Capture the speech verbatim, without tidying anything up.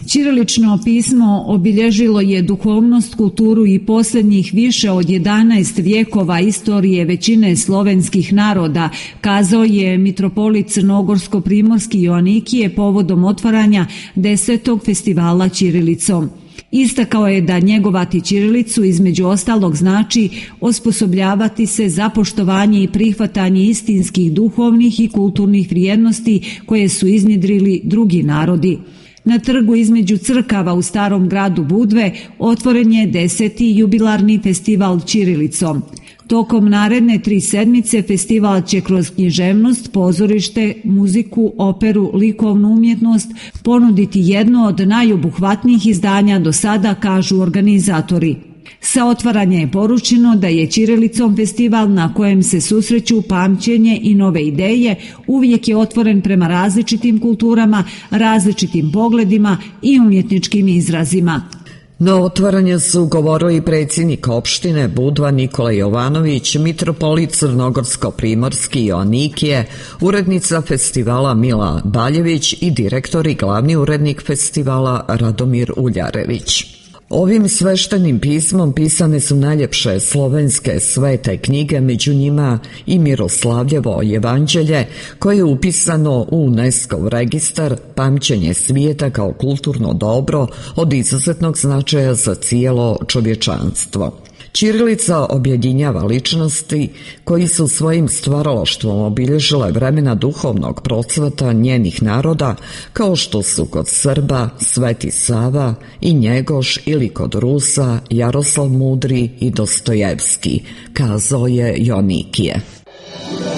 Ćirilično pismo obilježilo je duhovnost, kulturu i posljednjih više od jedanaest vijekova istorije većine slovenskih naroda, kazao je mitropolit Crnogorsko-primorski Joanikije povodom otvaranja desetog festivala ćirilicom. Istakao je da njegovati ćirilicu između ostalog znači osposobljavati se za poštovanje i prihvatanje istinskih duhovnih i kulturnih vrijednosti koje su iznjedrili drugi narodi. Na trgu između crkava u starom gradu Budve otvoren je deseti jubilarni festival ćirilicom. Tokom naredne tri sedmice festival će kroz književnost, pozorište, muziku, operu, likovnu umjetnost ponuditi jedno od najobuhvatnijih izdanja do sada, kažu organizatori. Sa otvaranja je poručeno da je ćirilicom festival na kojem se susreću pamćenje i nove ideje uvijek je otvoren prema različitim kulturama, različitim pogledima i umjetničkim izrazima. Na otvaranje su govorili predsjednik opštine Budva Nikola Jovanović, mitropolit Crnogorsko-primorski Joanikije, urednica festivala Mila Baljević i direktor i glavni urednik festivala Radomir Uljarević. Ovim sveštenim pismom pisane su najljepše slovenske svete knjige, među njima i Miroslavljevo evanđelje, koje je upisano u UNESCO registar pamćenje svijeta kao kulturno dobro od izuzetnog značaja za cijelo čovječanstvo. Ćirilica objedinjava ličnosti koji su svojim stvaralaštvom obilježile vremena duhovnog procvata njenih naroda, kao što su kod Srba Sveti Sava i Njegoš ili kod Rusa Jaroslav Mudri i Dostojevski, kazao je Joanikije.